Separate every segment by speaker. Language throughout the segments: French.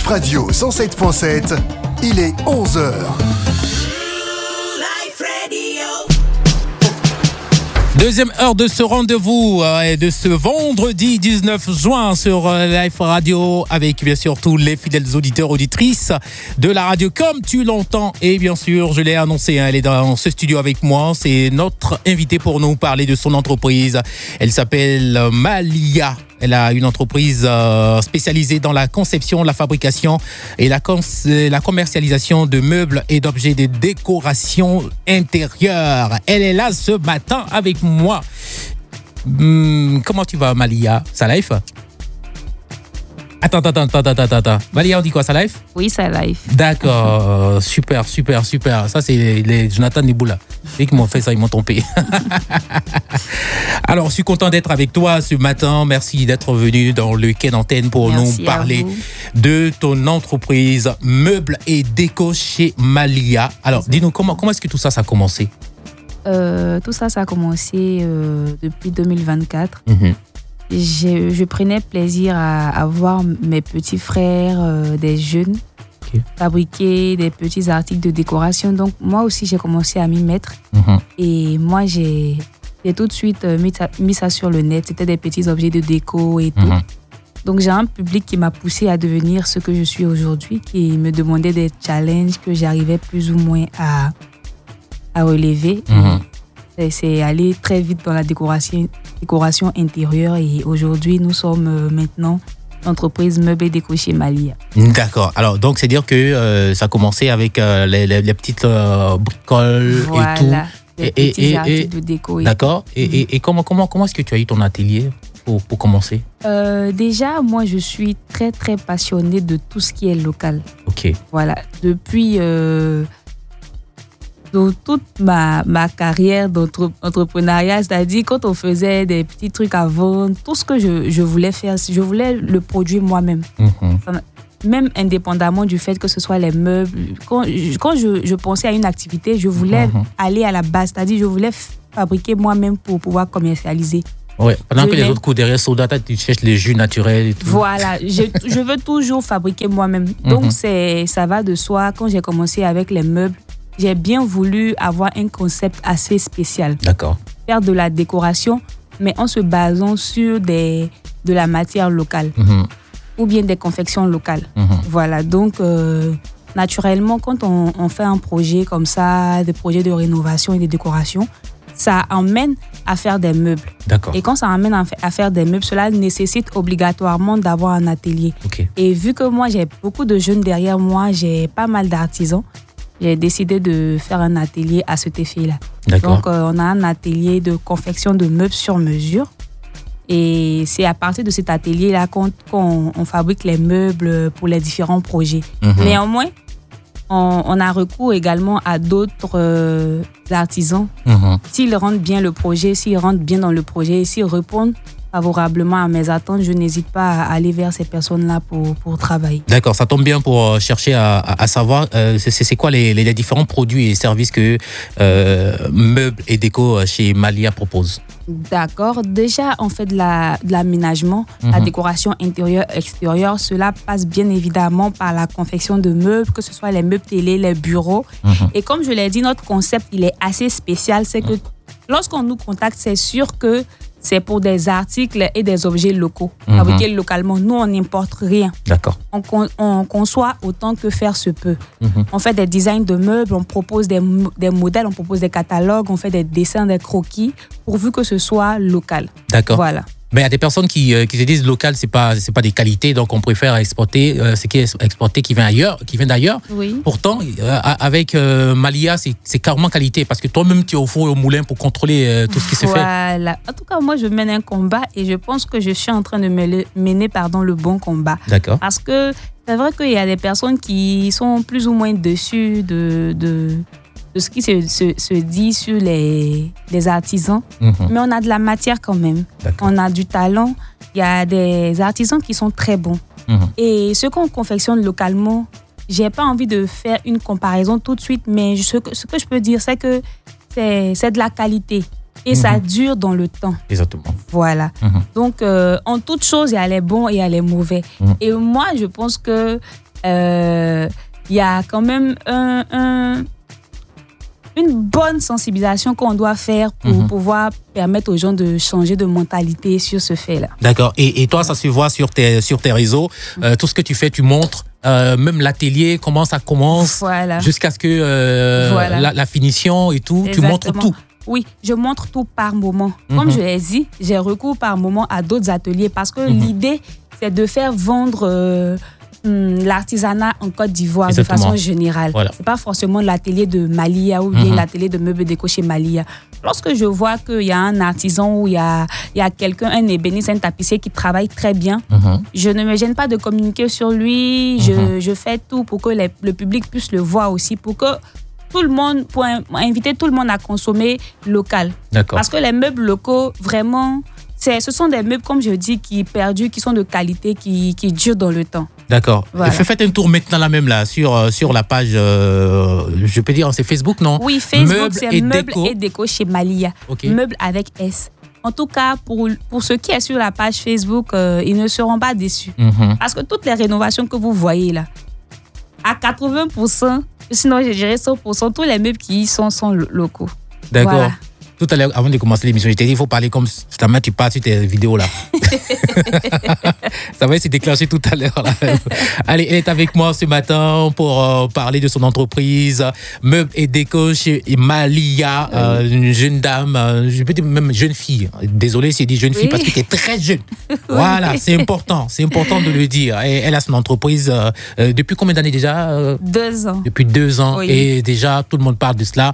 Speaker 1: Radio 107.7, il est 11h.
Speaker 2: Deuxième heure de ce rendez-vous et de ce vendredi 19 juin sur Life Radio avec bien sûr tous les fidèles auditeurs, auditrices de la radio comme tu l'entends. Et bien sûr, je l'ai annoncé, elle est dans ce studio avec moi. C'est notre invitée pour nous parler de son entreprise. Elle s'appelle Malia. Elle a une entreprise spécialisée dans la conception, la fabrication et la commercialisation de meubles et d'objets de décoration intérieure. Elle est là ce matin avec moi. Comment tu vas, Malia? Ça life? Attends. Malia, on dit quoi, ça life?
Speaker 3: Oui, ça life.
Speaker 2: D'accord, super. Ça, c'est les Jonathan Neboula. Dès qu'ils m'ont fait ça, ils m'ont trompé. Alors, je suis content d'être avec toi ce matin. Merci d'être venu dans le Quai d'Antenne pour nous parler de ton entreprise Meubles et Déco chez Malia. Alors, dis-nous, comment est-ce que tout ça a commencé?
Speaker 3: Tout ça a commencé depuis 2024. Je prenais plaisir à voir mes petits frères, des jeunes, fabriquer des petits articles de décoration. Donc, moi aussi, j'ai commencé à m'y mettre. Et moi, j'ai tout de suite mis ça sur le net. C'était des petits objets de déco et tout. Donc, j'ai un public qui m'a poussé à devenir ce que je suis aujourd'hui, qui me demandait des challenges que j'arrivais plus ou moins à relever. C'est aller très vite dans la décoration intérieure et aujourd'hui, nous sommes maintenant l'entreprise Meubles et Déco chez Malia.
Speaker 2: D'accord. Alors, donc, c'est dire que ça a commencé avec les petites bricoles et tout.
Speaker 3: Les petits articles de déco.
Speaker 2: D'accord. Et comment est-ce que tu as eu ton atelier pour commencer?
Speaker 3: Déjà, moi, je suis très, très passionnée de tout ce qui est local.
Speaker 2: OK.
Speaker 3: Voilà. Depuis... dans toute ma carrière d'entrepreneuriat, c'est-à-dire quand on faisait des petits trucs à vendre, tout ce que je voulais faire, je voulais le produire moi-même. Même indépendamment du fait que ce soit les meubles. Quand je pensais à une activité, je voulais aller à la base, c'est-à-dire je voulais fabriquer moi-même pour pouvoir commercialiser.
Speaker 2: Ouais, pendant que les autres courent derrière Sodata, tu cherches les jus naturels et tout.
Speaker 3: Voilà, je veux toujours fabriquer moi-même. Donc ça va de soi. Quand j'ai commencé avec les meubles, j'ai bien voulu avoir un concept assez spécial.
Speaker 2: D'accord.
Speaker 3: Faire de la décoration, mais en se basant sur de la matière locale ou bien des confections locales. Voilà, donc naturellement, quand on fait un projet comme ça, des projets de rénovation et de décoration, ça emmène à faire des meubles.
Speaker 2: D'accord.
Speaker 3: Et quand ça emmène à faire des meubles, cela nécessite obligatoirement d'avoir un atelier.
Speaker 2: Okay.
Speaker 3: Et vu que moi, j'ai beaucoup de jeunes derrière moi, j'ai pas mal d'artisans, j'ai décidé de faire un atelier à cet effet-là.
Speaker 2: D'accord.
Speaker 3: Donc, on a un atelier de confection de meubles sur mesure. Et c'est à partir de cet atelier-là qu'on fabrique les meubles pour les différents projets. Néanmoins, on a recours également à d'autres artisans. S'ils rendent bien le projet, s'ils rentrent bien dans le projet, s'ils répondent favorablement à mes attentes, je n'hésite pas à aller vers ces personnes-là pour travailler.
Speaker 2: D'accord, ça tombe bien pour chercher à savoir c'est quoi les différents produits et services que Meubles et Déco chez Malia propose.
Speaker 3: D'accord. Déjà, on fait de l'aménagement, la décoration intérieure-extérieure. Cela passe bien évidemment par la confection de meubles, que ce soit les meubles télé, les bureaux. Et comme je l'ai dit, notre concept, il est assez spécial. C'est que lorsqu'on nous contacte, c'est sûr que c'est pour des articles et des objets locaux, fabriqués localement. Nous, on n'importe rien.
Speaker 2: D'accord.
Speaker 3: On conçoit autant que faire se peut. On fait des designs de meubles, on propose des modèles, on propose des catalogues, on fait des dessins, des croquis, pourvu que ce soit local.
Speaker 2: D'accord.
Speaker 3: Voilà.
Speaker 2: Mais il y a des personnes qui se disent local, c'est pas des qualités, donc on préfère exporter ce qui est exporté qui vient d'ailleurs.
Speaker 3: Oui.
Speaker 2: Pourtant, avec Malia, c'est carrément qualité, parce que toi-même tu es au four et au moulin pour contrôler tout ce qui se fait.
Speaker 3: Voilà. En tout cas, moi je mène un combat et je pense que je suis en train de mener le bon combat.
Speaker 2: D'accord.
Speaker 3: Parce que c'est vrai qu'il y a des personnes qui sont plus ou moins dessus de ce qui se dit sur les artisans. Mais on a de la matière quand même.
Speaker 2: D'accord.
Speaker 3: On a du talent. Il y a des artisans qui sont très bons. Et ce qu'on confectionne localement, j'ai pas envie de faire une comparaison tout de suite, mais ce que je peux dire, c'est que c'est de la qualité. Et ça dure dans le temps.
Speaker 2: Exactement.
Speaker 3: Voilà. Donc, en toute chose, il y a les bons et il y a les mauvais. Et moi, je pense que il y a quand même une bonne sensibilisation qu'on doit faire pour pouvoir permettre aux gens de changer de mentalité sur ce fait-là.
Speaker 2: D'accord. Et toi, ça se voit sur tes réseaux. Tout ce que tu fais, tu montres. Même l'atelier, comment ça commence, jusqu'à ce que la finition et tout.
Speaker 3: Exactement.
Speaker 2: Tu montres tout.
Speaker 3: Oui, je montre tout par moment. Comme je l'ai dit, j'ai recours par moment à d'autres ateliers parce que l'idée, c'est de faire vendre l'artisanat en Côte d'Ivoire de façon générale. Voilà. C'est pas forcément l'atelier de Malia ou bien l'atelier de meubles déco chez Malia. Lorsque je vois qu'il y a un artisan ou il y a quelqu'un, un ébéniste, un tapissier qui travaille très bien, je ne me gêne pas de communiquer sur lui. Je fais tout pour que le public puisse le voir aussi, pour que tout le monde, pour inviter tout le monde à consommer local. D'accord. Parce que les meubles locaux, vraiment, ce sont des meubles, comme je dis, qui perdurent, qui sont de qualité, qui durent dans le temps.
Speaker 2: D'accord. Voilà. Faites un tour maintenant là même là sur la page, je peux dire, c'est Facebook, non?
Speaker 3: Oui, Facebook, c'est Meubles et Déco chez Malia. Okay. Meubles avec S. En tout cas, pour ceux qui sont sur la page Facebook, ils ne seront pas déçus. Parce que toutes les rénovations que vous voyez là, à 80%, sinon je dirais 100%, tous les meubles qui y sont locaux.
Speaker 2: D'accord. Voilà. Tout à l'heure, avant de commencer l'émission, je t'ai dit, il faut parler comme tu parles sur tes vidéos là. Ça va se déclencher tout à l'heure. Là. Allez, elle est avec moi ce matin pour parler de son entreprise Meubles et Déco chez Malia, une jeune dame, je peux dire même jeune fille. Désolé si je dis jeune fille parce que tu es très jeune. Voilà, c'est important de le dire. Et elle a son entreprise depuis combien d'années déjà
Speaker 3: 2 ans.
Speaker 2: Depuis 2 ans. Et déjà, tout le monde parle de cela.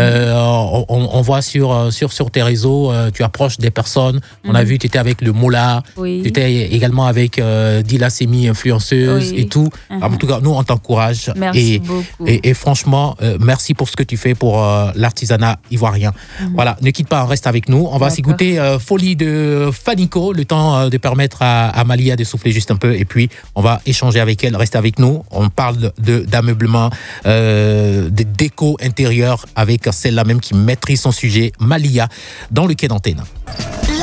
Speaker 2: On voit sur tes réseaux, tu approches des personnes. On a vu, tu étais avec le Mola, tu étais également avec Dila Semi, influenceuse et tout. En tout cas, nous, on t'encourage.
Speaker 3: Merci beaucoup.
Speaker 2: Et franchement, merci pour ce que tu fais pour l'artisanat ivoirien. Voilà, ne quitte pas, reste avec nous. On va s'écouter Folie de Fanico, le temps de permettre à Malia de souffler juste un peu. Et puis, on va échanger avec elle. Reste avec nous. On parle d'ameublement, de déco intérieure avec celle-là même qui maîtrise son sujet, Malia, dans le Quai d'Antenne.